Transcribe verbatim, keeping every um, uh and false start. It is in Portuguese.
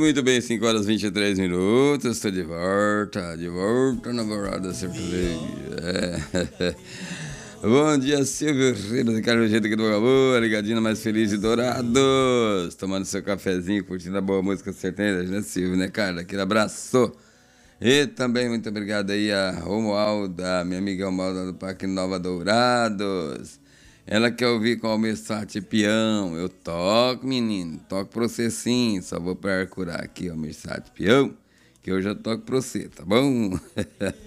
Muito bem, cinco horas e vinte e três minutos. Estou de volta, de volta na Morada Sertaneja. É. Bom dia, Silvio Reis, de Carlos Jeito aqui do Amor, ligadinho mais feliz de Dourados. Tomando seu cafezinho, curtindo a boa música sertaneja, né, Silvio, né, cara? Aquele abraço. E também muito obrigado aí a Romualda, minha amiga Romualda do Parque Nova Dourados. Ela quer ouvir com o Almir Sater Peão. Eu toco, menino, toco pra você sim. Só vou procurar aqui o Almir Sater Peão, que eu já toco pra você, tá bom?